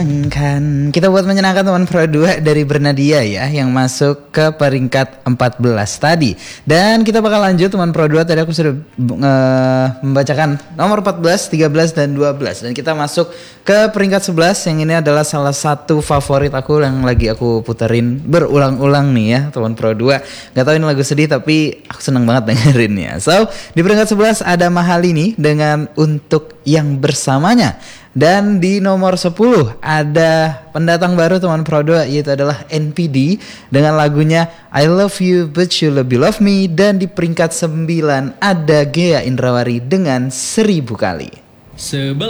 Kita buat menyenangkan teman Pro 2 dari Bernadia ya, yang masuk ke peringkat 14 tadi. Dan kita bakal lanjut teman Pro 2. Tadi aku sudah membacakan nomor 14, 13 dan 12. Dan kita masuk ke peringkat 11, yang ini adalah salah satu favorit aku yang lagi aku puterin berulang-ulang nih ya teman Pro 2. Gak tau ini lagu sedih tapi aku seneng banget dengerinnya. So di peringkat 11 ada Mahalini dengan Untuk Yang Bersamanya. Dan di nomor 10 ada pendatang baru teman Pro 2, yaitu adalah NPD dengan lagunya I Love You But You Lebih Love Me. Dan di peringkat 9 ada Ghea Indrawari dengan 1000 Kali.